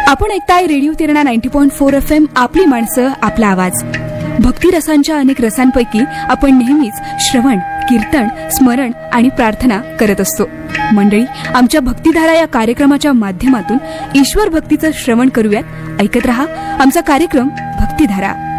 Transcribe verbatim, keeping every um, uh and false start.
आपण ऐकताय radio तिरणा ninety point four F M, आपली माणसं आपला आवाज. भक्ती रसांच्या अनेक रसांपैकी आपण नेहमीच श्रवण, कीर्तन, स्मरण आणि प्रार्थना करत असतो. मंडळी, आमच्या भक्तिधारा या कार्यक्रमाच्या माध्यमातून ईश्वर भक्तीचं श्रवण करूयात. ऐकत रहा आमचा कार्यक्रम भक्तिधारा.